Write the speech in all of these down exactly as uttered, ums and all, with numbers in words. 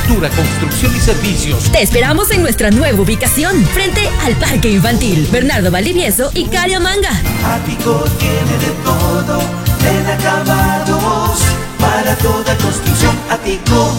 arquitectura, construcción y servicios. Te esperamos en nuestra nueva ubicación, frente al Parque Infantil Bernardo Valdivieso y Cariamanga. Ático tiene de todo, en acabados, para toda construcción. Ático.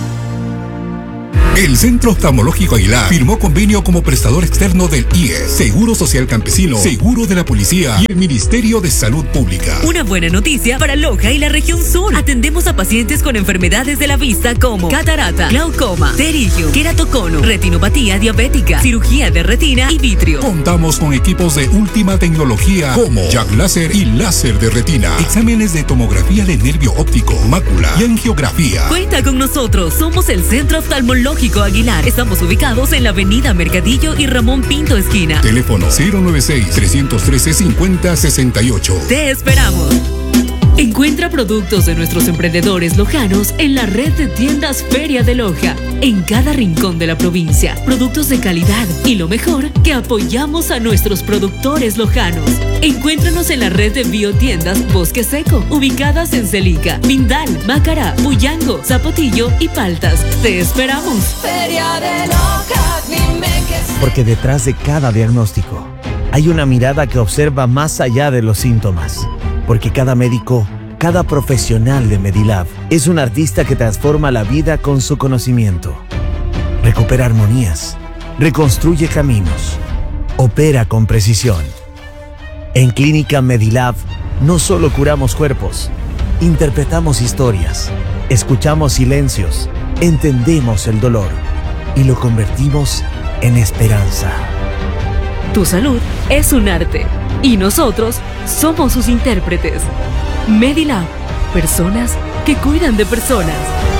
El Centro Oftalmológico Aguilar firmó convenio como prestador externo del I E S, Seguro Social Campesino, Seguro de la Policía y el Ministerio de Salud Pública. Una buena noticia para Loja y la región sur. Atendemos a pacientes con enfermedades de la vista como catarata, glaucoma, pterigio, queratocono, retinopatía diabética, cirugía de retina y vitrio. Contamos con equipos de última tecnología como Jack Láser y láser de retina, exámenes de tomografía de nervio óptico, mácula y angiografía. Cuenta con nosotros, somos el Centro Oftalmológico Aguilar. Estamos ubicados en la avenida Mercadillo y Ramón Pinto esquina. Teléfono cero noventa y seis, tres uno tres, cinco cero seis ocho. Te esperamos. Encuentra productos de nuestros emprendedores lojanos en la red de tiendas Feria de Loja, en cada rincón de la provincia. Productos de calidad y lo mejor, que apoyamos a nuestros productores lojanos. Encuéntranos en la red de biotiendas Bosque Seco, ubicadas en Celica, Lindal, Macará, Puyango, Zapotillo y Paltas. Te esperamos. Feria de Loja, dime que sí. Porque detrás de cada diagnóstico hay una mirada que observa más allá de los síntomas. Porque cada médico, cada profesional de Medilab es un artista que transforma la vida con su conocimiento. Recupera armonías, reconstruye caminos, opera con precisión. En Clínica Medilab no solo curamos cuerpos, interpretamos historias, escuchamos silencios, entendemos el dolor y lo convertimos en esperanza. Tu salud es un arte y nosotros somos sus intérpretes. Medilab, personas que cuidan de personas.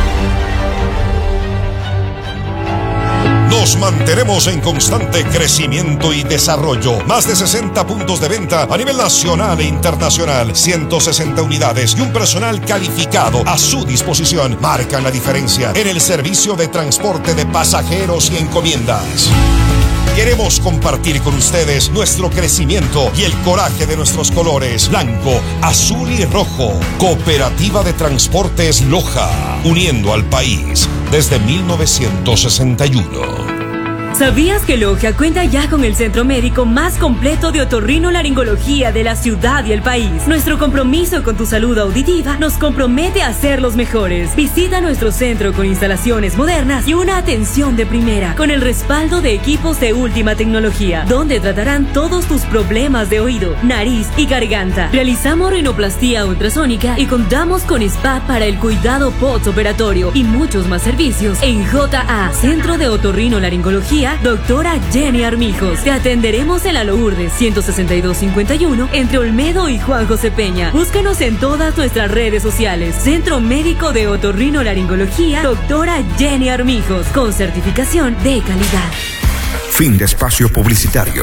Nos mantenemos en constante crecimiento y desarrollo. Más de sesenta puntos de venta a nivel nacional e internacional. ciento sesenta unidades y un personal calificado a su disposición marcan la diferencia en el servicio de transporte de pasajeros y encomiendas. Queremos compartir con ustedes nuestro crecimiento y el coraje de nuestros colores blanco, azul y rojo. Cooperativa de Transportes Loja, uniendo al país desde mil novecientos sesenta y uno. ¿Sabías que Loja cuenta ya con el centro médico más completo de otorrinolaringología de la ciudad y el país? Nuestro compromiso con tu salud auditiva nos compromete a ser los mejores. Visita nuestro centro con instalaciones modernas y una atención de primera, con el respaldo de equipos de última tecnología, donde tratarán todos tus problemas de oído, nariz y garganta. Realizamos rinoplastía ultrasónica y contamos con spa para el cuidado postoperatorio y muchos más servicios en J A, Centro de Otorrinolaringología Doctora Jenny Armijos. Te atenderemos en la Lourdes ciento sesenta y dos cincuenta y uno entre Olmedo y Juan José Peña. Búscanos en todas nuestras redes sociales. Centro Médico de Otorrinolaringología Doctora Jenny Armijos, con certificación de calidad. Fin de espacio publicitario.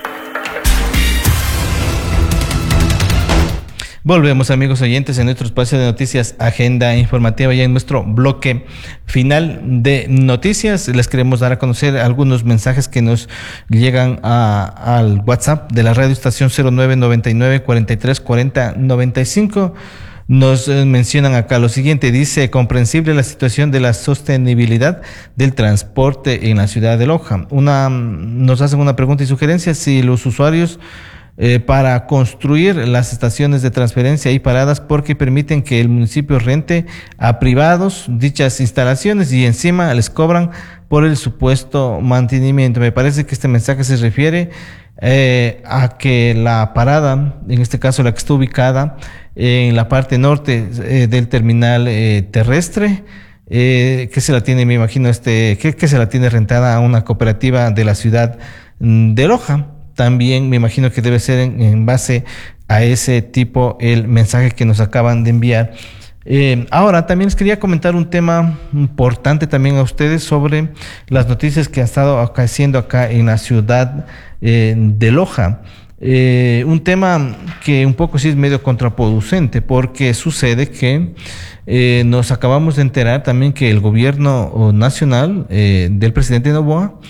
Volvemos, amigos oyentes, en nuestro espacio de noticias, agenda informativa, ya en nuestro bloque final de noticias. Les queremos dar a conocer algunos mensajes que nos llegan a, al WhatsApp de la radio estación cero nueve noventa y nueve cuarenta y tres cuarenta noventa y cinco. Nos eh, mencionan acá lo siguiente, dice: comprensible la situación de la sostenibilidad del transporte en la ciudad de Loja. Una, nos hacen una pregunta y sugerencia: si los usuarios Eh, para construir las estaciones de transferencia y paradas, porque permiten que el municipio rente a privados dichas instalaciones y encima les cobran por el supuesto mantenimiento. Me parece que este mensaje se refiere eh, a que la parada, en este caso la que está ubicada en la parte norte eh, del terminal eh, terrestre, eh, que se la tiene, me imagino, este que, que se la tiene rentada a una cooperativa de la ciudad de Loja. También me imagino que debe ser en, en base a ese tipo el mensaje que nos acaban de enviar. Eh, ahora, también les quería comentar un tema importante también a ustedes sobre las noticias que han estado acaeciendo acá en la ciudad eh, de Loja. Eh, un tema que un poco sí es medio contraproducente, porque sucede que eh, nos acabamos de enterar también que el gobierno nacional eh, del presidente Noboa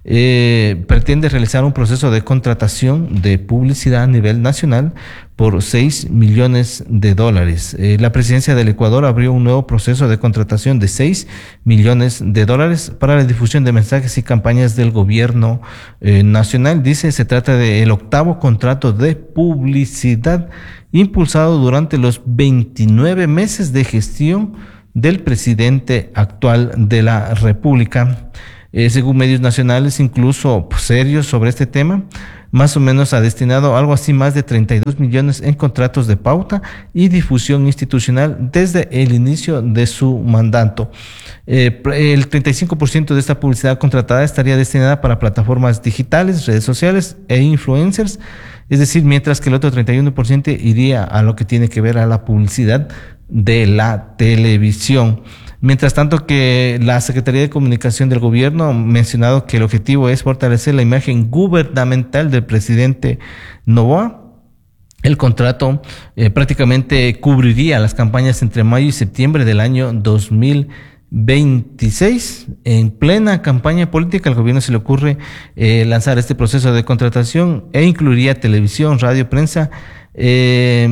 eh, pretende realizar un proceso de contratación de publicidad a nivel nacional por seis millones de dólares. Eh, la presidencia del Ecuador abrió un nuevo proceso de contratación de seis millones de dólares para la difusión de mensajes y campañas del gobierno eh, nacional. Dice, se trata del octavo contrato de publicidad impulsado durante los veintinueve meses de gestión del presidente actual de la República. Eh, según medios nacionales, incluso pues, serios sobre este tema, más o menos ha destinado algo así más de treinta y dos millones en contratos de pauta y difusión institucional desde el inicio de su mandato. Eh, el treinta y cinco por ciento de esta publicidad contratada estaría destinada para plataformas digitales, redes sociales e influencers, es decir, mientras que el otro treinta y uno por ciento iría a lo que tiene que ver a la publicidad de la televisión. Mientras tanto que la Secretaría de Comunicación del Gobierno ha mencionado que el objetivo es fortalecer la imagen gubernamental del presidente Noboa. El contrato eh, prácticamente cubriría las campañas entre mayo y septiembre del año dos mil veintiséis. En plena campaña política, al gobierno se le ocurre eh, lanzar este proceso de contratación e incluiría televisión, radio, prensa eh,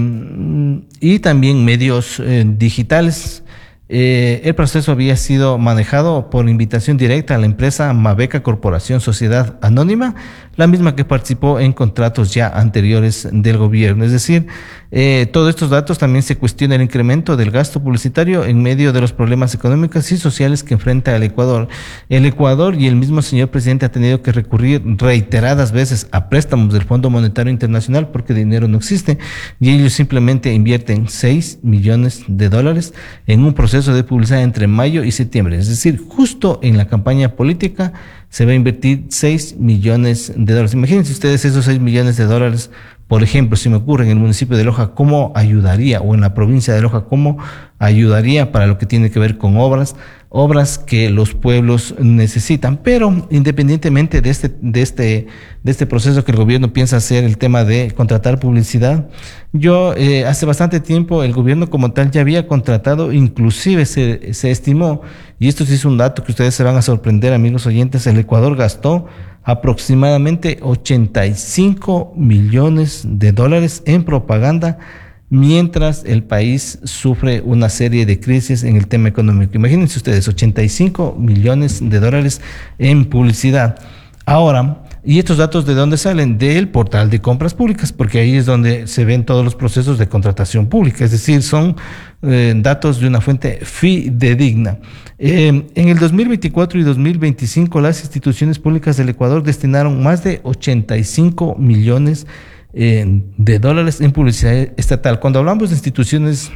y también medios eh, digitales. Eh, el proceso había sido manejado por invitación directa a la empresa Mabeca Corporación Sociedad Anónima, la misma que participó en contratos ya anteriores del gobierno. Es decir, eh, todos estos datos también se cuestiona el incremento del gasto publicitario en medio de los problemas económicos y sociales que enfrenta el Ecuador. El Ecuador y el mismo señor presidente ha tenido que recurrir reiteradas veces a préstamos del Fondo Monetario Internacional porque dinero no existe y ellos simplemente invierten seis millones de dólares en un proceso de publicidad entre mayo y septiembre. Es decir, justo en la campaña política se va a invertir seis millones de dólares. Imagínense ustedes esos seis millones de dólares, por ejemplo, si me ocurre en el municipio de Loja, ¿cómo ayudaría? O en la provincia de Loja, ¿cómo ayudaría para lo que tiene que ver con obras? Obras que los pueblos necesitan. Pero independientemente de este, de este, de este proceso que el gobierno piensa hacer, el tema de contratar publicidad, yo eh, hace bastante tiempo el gobierno como tal ya había contratado, inclusive se, se estimó, y esto sí es un dato que ustedes se van a sorprender, amigos oyentes, el Ecuador gastó aproximadamente ochenta y cinco millones de dólares en propaganda mientras el país sufre una serie de crisis en el tema económico. Imagínense ustedes, ochenta y cinco millones de dólares en publicidad. Ahora, ¿y estos datos de dónde salen? Del portal de compras públicas, porque ahí es donde se ven todos los procesos de contratación pública, es decir, son eh, datos de una fuente fidedigna. Eh, en el dos mil veinticuatro y dos mil veinticinco, las instituciones públicas del Ecuador destinaron más de ochenta y cinco millones eh, de dólares en publicidad estatal. Cuando hablamos de instituciones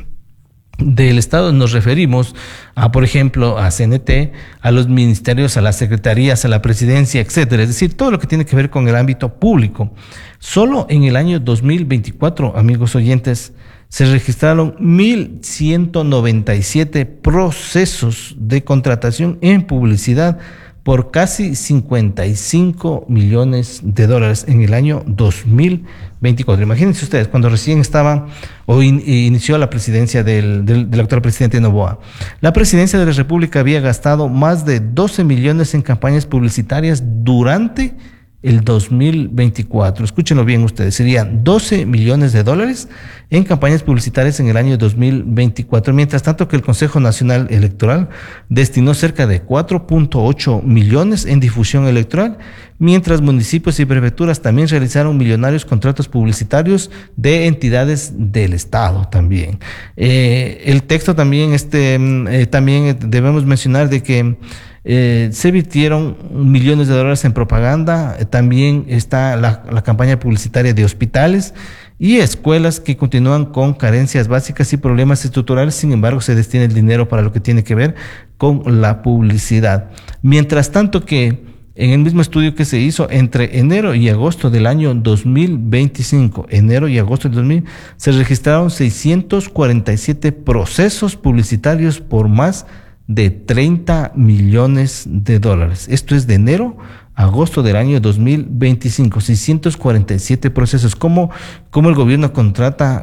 del Estado nos referimos a, por ejemplo, a C N T, a los ministerios, a las secretarías, a la presidencia, etcétera. Es decir, todo lo que tiene que ver con el ámbito público. Solo en el año dos mil veinticuatro, amigos oyentes, se registraron mil ciento noventa y siete procesos de contratación en publicidad por casi cincuenta y cinco millones de dólares en el año dos mil veinticuatro. Imagínense ustedes, cuando recién estaba o in, inició la presidencia del, del, del actual presidente Noboa. La presidencia de la República había gastado más de doce millones en campañas publicitarias durante el dos mil veinticuatro. Escúchenlo bien ustedes, serían doce millones de dólares en campañas publicitarias en el año dos mil veinticuatro, mientras tanto que el Consejo Nacional Electoral destinó cerca de cuatro punto ocho millones en difusión electoral, mientras municipios y prefecturas también realizaron millonarios contratos publicitarios de entidades del Estado también. Eh, el texto también, este, eh, también debemos mencionar de que Eh, se virtieron millones de dólares en propaganda. Eh, también está la, la campaña publicitaria de hospitales y escuelas que continúan con carencias básicas y problemas estructurales. Sin embargo, se destina el dinero para lo que tiene que ver con la publicidad. Mientras tanto que en el mismo estudio que se hizo entre enero y agosto del año dos mil veinticinco, enero y agosto del dos mil, se registraron seiscientos cuarenta y siete procesos publicitarios por más de treinta millones de dólares. Esto es de enero a agosto del año dos mil veinticinco, seiscientos cuarenta y siete procesos. ¿Cómo, cómo el gobierno contrata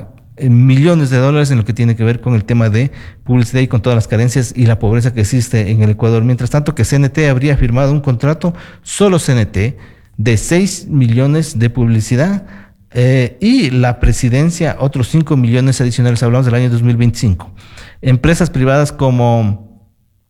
eh, millones de dólares en lo que tiene que ver con el tema de publicidad y con todas las carencias y la pobreza que existe en el Ecuador. Mientras tanto que C N T habría firmado un contrato, solo C N T, de seis millones de publicidad eh, y la presidencia otros cinco millones adicionales, hablamos del año dos mil veinticinco. Empresas privadas como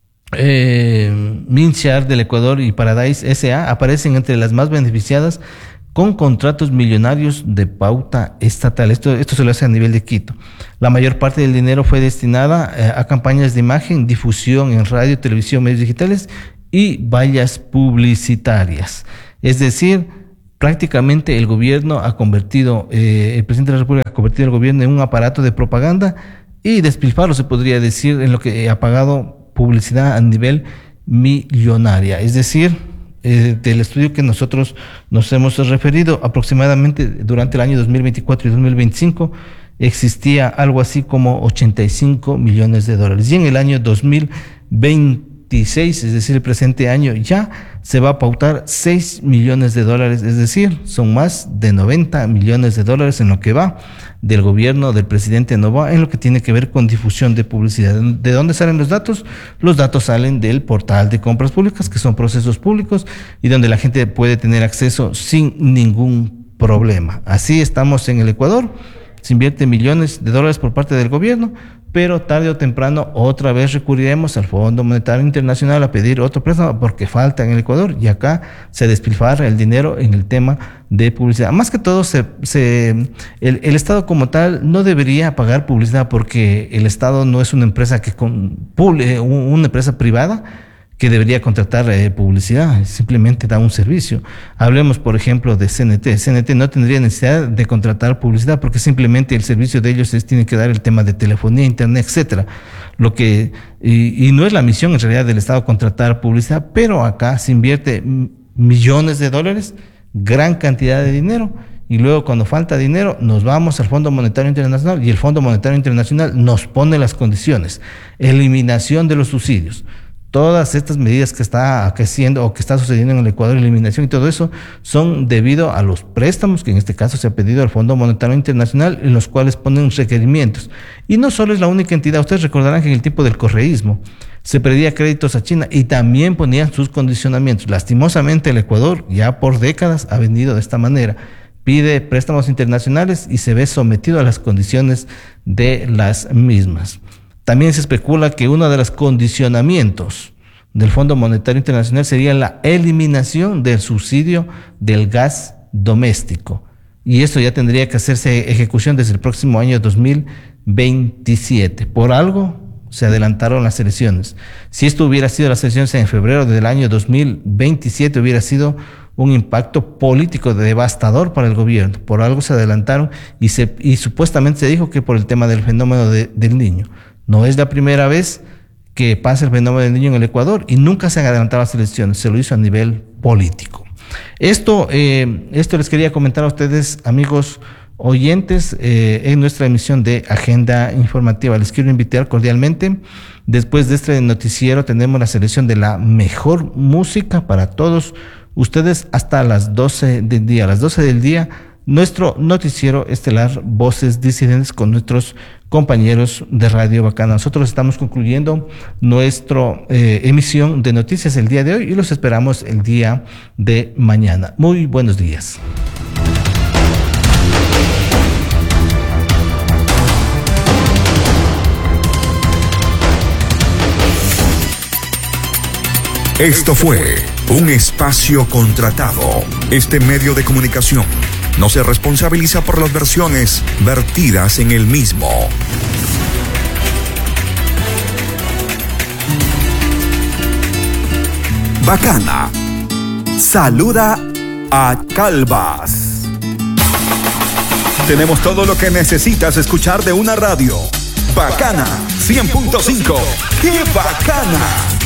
eh, Minshare del Ecuador y Paradise S A aparecen entre las más beneficiadas con contratos millonarios de pauta estatal. Esto, esto se lo hace a nivel de Quito. La mayor parte del dinero fue destinada eh, a campañas de imagen, difusión en radio, televisión, medios digitales y vallas publicitarias. Es decir, prácticamente el gobierno ha convertido, eh, el presidente de la República ha convertido el gobierno en un aparato de propaganda y despilfarro, se podría decir, en lo que ha pagado publicidad a nivel millonaria. Es decir, eh, del estudio que nosotros nos hemos referido, aproximadamente durante el año dos mil veinticuatro y dos mil veinticinco existía algo así como ochenta y cinco millones de dólares. Y en el año dos mil veintiséis, es decir, el presente año, ya se va a pautar seis millones de dólares, es decir, son más de noventa millones de dólares en lo que va del gobierno del presidente Noboa en lo que tiene que ver con difusión de publicidad. ¿De dónde salen los datos? Los datos salen del portal de compras públicas, que son procesos públicos y donde la gente puede tener acceso sin ningún problema. Así estamos en el Ecuador, se invierten millones de dólares por parte del gobierno, pero tarde o temprano otra vez recurriremos al Fondo Monetario Internacional a pedir otro préstamo porque falta en el Ecuador y acá se despilfarra el dinero en el tema de publicidad. Más que todo, se, se, el, el Estado como tal no debería pagar publicidad porque el Estado no es una empresa que con, una empresa privada que debería contratar eh, publicidad, simplemente da un servicio. Hablemos, por ejemplo, de C N T. C N T no tendría necesidad de contratar publicidad porque simplemente el servicio de ellos es, tiene que dar el tema de telefonía, internet, etcétera. Lo que, y, y no es la misión en realidad del Estado contratar publicidad, pero acá se invierte millones de dólares, gran cantidad de dinero, y luego cuando falta dinero nos vamos al Fondo Monetario Internacional y el Fondo Monetario Internacional nos pone las condiciones. Eliminación de los subsidios. Todas estas medidas que está haciendo o que está sucediendo en el Ecuador, eliminación y todo eso, son debido a los préstamos que en este caso se ha pedido al Fondo Monetario Internacional, en los cuales ponen requerimientos. Y no solo es la única entidad, ustedes recordarán que en el tiempo del correísmo se pedía créditos a China y también ponían sus condicionamientos. Lastimosamente el Ecuador ya por décadas ha venido de esta manera. Pide préstamos internacionales y se ve sometido a las condiciones de las mismas. También se especula que uno de los condicionamientos del Fondo Monetario Internacional sería la eliminación del subsidio del gas doméstico. Y esto ya tendría que hacerse ejecución desde el próximo año dos mil veintisiete. Por algo se adelantaron las elecciones. Si esto hubiera sido las elecciones en febrero del año dos mil veintisiete, hubiera sido un impacto político devastador para el gobierno. Por algo se adelantaron y, se, y supuestamente se dijo que por el tema del fenómeno de, del niño. No es la primera vez que pasa el fenómeno del niño en el Ecuador y nunca se han adelantado las elecciones, se lo hizo a nivel político. Esto, eh, esto les quería comentar a ustedes, amigos oyentes, eh, en nuestra emisión de Agenda Informativa. Les quiero invitar cordialmente. Después de este noticiero tenemos la selección de la mejor música para todos ustedes hasta las doce del día. A las doce del día, nuestro noticiero estelar Voces Disidentes con nuestros compañeros de Radio Bacana. Nosotros estamos concluyendo nuestra eh, emisión de noticias el día de hoy y los esperamos el día de mañana. Muy buenos días. Esto fue un espacio contratado. Este medio de comunicación no se responsabiliza por las versiones vertidas en el mismo. Bacana. Saluda a Calvas. Tenemos todo lo que necesitas escuchar de una radio. Bacana cien punto cinco. ¡Qué bacana!